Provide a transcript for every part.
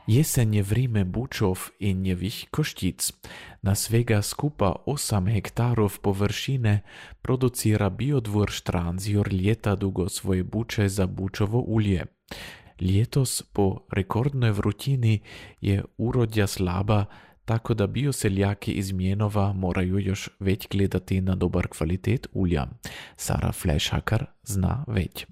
Jesen je vrime bučov i njevih koštic. Na svega skupa 8 hektarov površine producira biodvor Štranzjor ljeta dugo svoje buče za bučovo ulje. Ljetos po rekordnoj vrutini je urodja slaba, tako da bioseljaki iz Mjenova moraju još već gledati na dobar kvalitet ulja. Sara Flešakar zna već.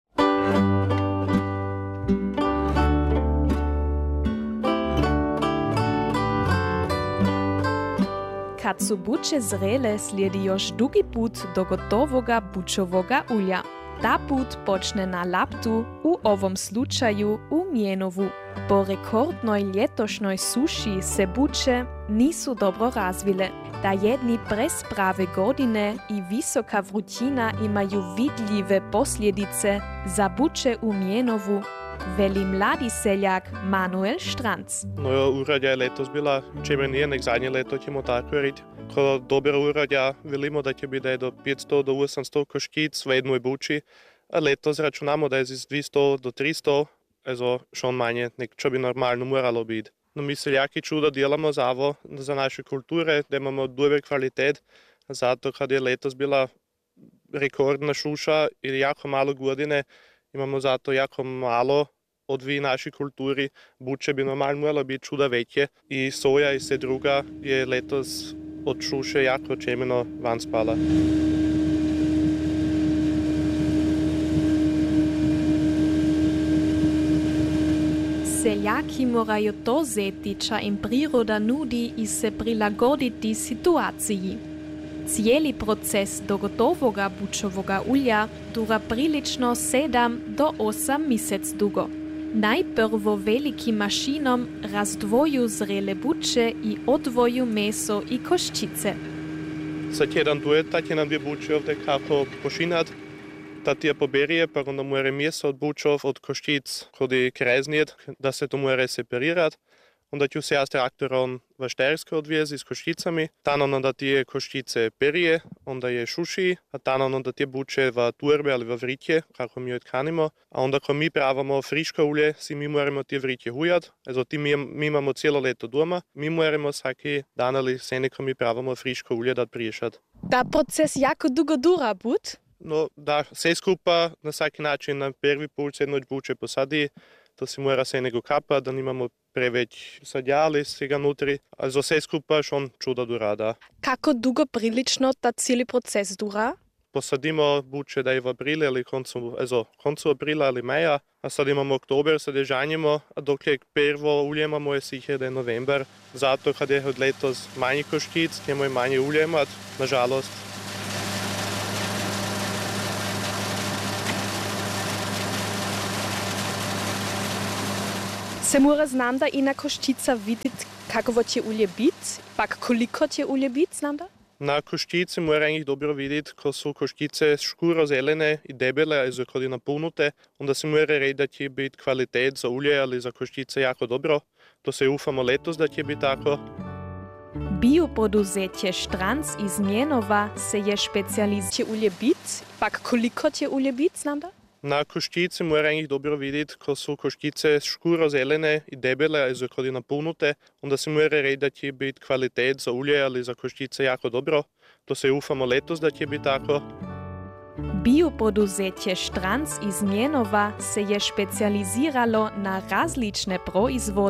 Kad su buče zrele, slijedi još dugi put do gotovoga bučovoga ulja. Ta put počne na Laptu, u ovom slučaju u Mjenovu. Po rekordnoj ljetošnjoj suši se buče nisu dobro razvile. Da jedni presprave godine i visoka vrućina imaju vidljive posljedice za buče u Mjenovu, veli mladi seljak Manuel Štranc. Urodja je letos bila, čemer nije nek zadnje leto, ćemo tako reći. Ko dobra urodja, velimo da će biti da je do 500 do 800 koškic v jednoj buči, a letos računamo da je z 200 do 300, also schon manje, nek čo bi normalno moralo biti. No mi seljaki čudo delamo za naše kulture, da imamo dober kvalitet, zato kad je letos bila rekordna šuša i jako malo godine, imamo zato jako malo od vi naši kulturi, buče bi normalno moralo biti čuda veće i soja i sve druga je letos od šuše jako čemeno van spala. Seljaki moraju to zeti, ča im priroda nudi i se prilagoditi situaciji. Cijeli proces do gotovoga bučovoga ulja dura prilično 7 do 8 mjesec dugo. Najprvo velikim mašinom razdvoju zrele buče i odvoju meso i koščice. Sad jedan duet, tad je nam dvije buče ovdje kako pošinat, tad je poberije, pa onda more meso od bučov, od koščic, kod je kreznijet, da se to more separirat. Onda ću se ja s traktorom v Štajersko odvijezi s koščicami, tanon onda tije koščice perije, onda je šuši, a tanon onda tije buče v turbe ali v vritje, kako mi jo tkanimo. A onda ko mi pravamo friško ulje, si mi moramo tije vritje hujat, also mi imamo cijelo leto doma, mi moramo svaki dan ali sene ko mi pravamo friško ulje dat priješat. Ta proces jako dugo dura, bud? No da, sve skupa na svaki način na prvi put se jednoć buče posadi, to si mora se nego kapa, da nimamo preveč sadjali svega nutri, also sve skupa šon čuda dura, da. Kako dugo prilično ta cijeli proces dura? Posadimo buče da je v aprilu ali koncu aprila ali maja, a sad imamo oktober, sad je žanjimo, a dok je prvo uljemamo je sicher da je november, zato kad je od letos manje koščic, ćemo i manje uljemat, nažalost. Se mora znam da i na koščica vidit kako će ulje bit, pak koliko će ulje bit, znam da? Na koščici mora eigentlich dobro vidjeti ko su koščice škuro zelene i debele, also kad je napunute, onda se mora reći da će biti kvalitet za ulje, ali za koščice jako dobro. To se ufamo letos da će biti tako. Biopoduzetje Štranc iz Mjenova se je špecializirat ulje bit, pak koliko će ulje bit, znam da? Na koščici mora eigentlich dobro vidjeti ko su koščice škuro zelene i debele, also kad je napunute, onda se mora reći da će biti kvalitet za ulje, ali za koščice jako dobro. To se ufamo letos da će biti tako. Biopoduzetje Štranc iz Mjenova se je špecializiralo na različne proizvode